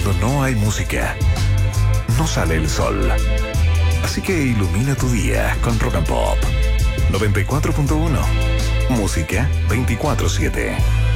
Cuando no hay música, no sale el sol. Así que ilumina tu día con Rock and Pop 94.1. Música 24/7.